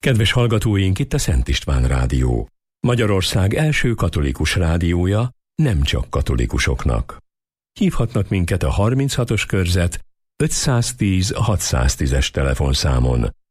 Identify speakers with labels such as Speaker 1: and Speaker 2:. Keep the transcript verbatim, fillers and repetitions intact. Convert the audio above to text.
Speaker 1: Kedves hallgatóink, itt a Szent István Rádió. Magyarország első katolikus rádiója, nem csak katolikusoknak. Hívhatnak minket a harminchatos körzet ötszáztíz hatszáztízes telefonszámon.